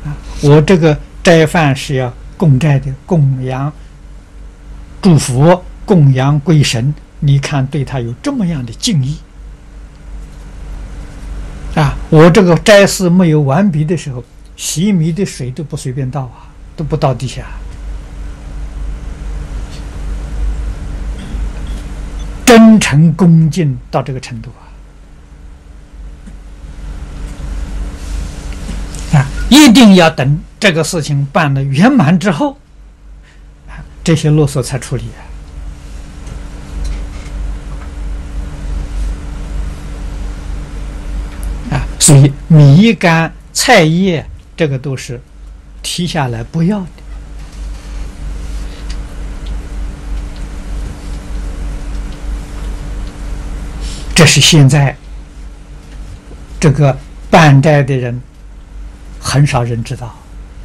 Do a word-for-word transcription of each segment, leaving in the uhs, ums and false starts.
啊，我这个斋饭是要供斋的，供养祝福，供养鬼神，你看对他有这么样的敬意啊！我这个斋祀没有完毕的时候，洗米的水都不随便倒啊，都不倒地下。真诚恭敬到这个程度啊！啊，一定要等这个事情办得圆满之后，啊，这些啰嗦才处理啊！啊，所以米干菜叶这个都是提下来不要的。这是现在这个办斋的人很少人知道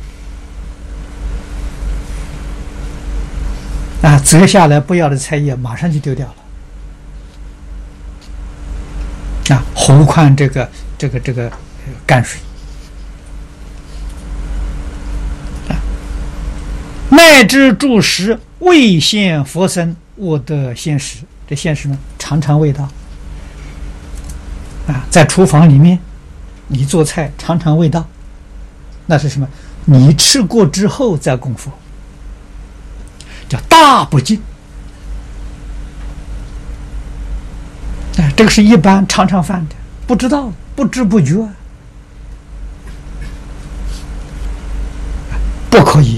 啊，折下来不要的菜叶马上就丢掉了啊，何况这个这个这个泔水啊，乃至住食未现佛身，我得现食。这现食呢，尝尝味道。啊，在厨房里面，你做菜尝尝味道，那是什么？你吃过之后再供佛，叫大不敬。哎，这个是一般尝尝饭的，不知道，不知不觉，不可以。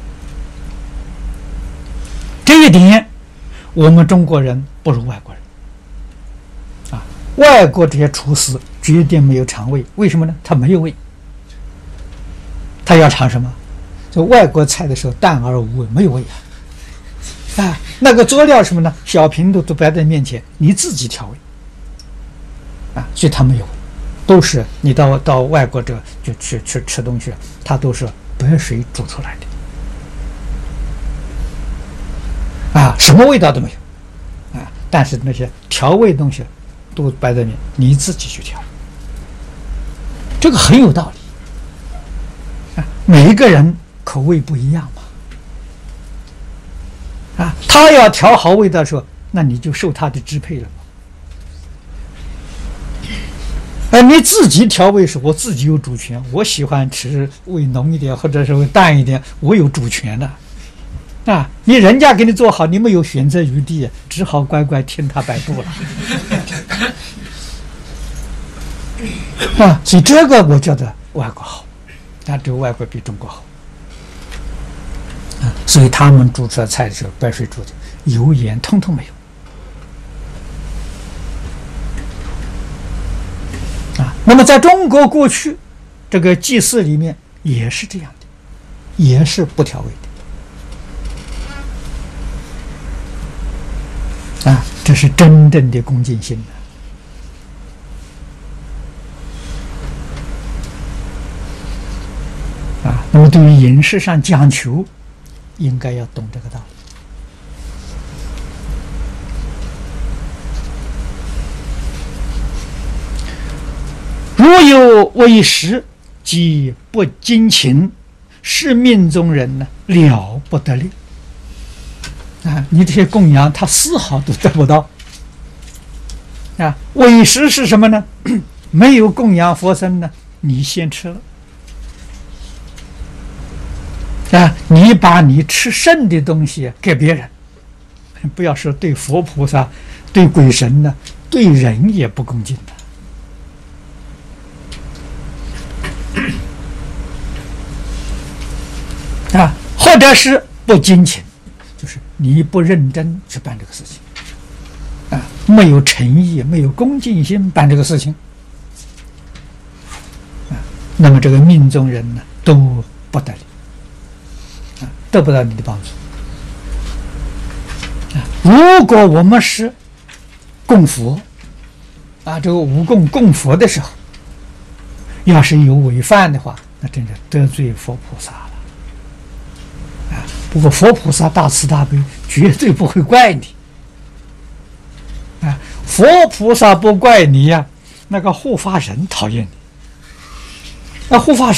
这一点，我们中国人不如外国人。外国这些厨师绝对没有尝味，为什么呢？他没有味，他要尝什么？就外国菜的时候淡而无味，没有味啊！啊，那个佐料什么呢？小瓶都都摆在面前，你自己调味啊，所以他没有味，都是你到到外国这就去去吃东西，他都是白水煮出来的啊，什么味道都没有啊，但是那些调味东西都摆在面，你自己去调，这个很有道理啊。每一个人口味不一样嘛，啊，他要调好味道的时候，那你就受他的支配了嘛。哎，你自己调味时，我自己有主权，我喜欢吃味浓一点，或者是味淡一点，我有主权的。啊，你人家给你做好，你没有选择余地，只好乖乖听他摆布了。啊，所以这个我觉得外国好，啊，这个外国比中国好。啊，所以他们煮出来菜的时候，白水煮的，油盐通通没有。啊，那么在中国过去，这个祭祀里面也是这样的，也是不调味的。啊，这是真正的恭敬心啊！那么对于饮食上讲求，应该要懂这个道理。如有为食，即不精勤，是命中人呢，了不得了。啊，你这些供养，他丝毫都得不到。啊，为食是什么呢？没有供养佛身呢，你先吃了。啊，你把你吃剩的东西给别人，不要说对佛菩萨、对鬼神呢，对人也不恭敬的。啊，或者是不精勤。就是你不认真去办这个事情，啊，没有诚意，没有恭敬心办这个事情，啊，那么这个命中人呢都不得力，啊，得不到你的帮助。啊，如果我们是供佛，啊，这个无供供佛的时候，要是有违犯的话，那真是得罪佛菩萨了。不过佛菩萨大慈大悲，绝对不会怪你。啊，佛菩萨不怪你呀、啊，那个护法神讨厌你。那护法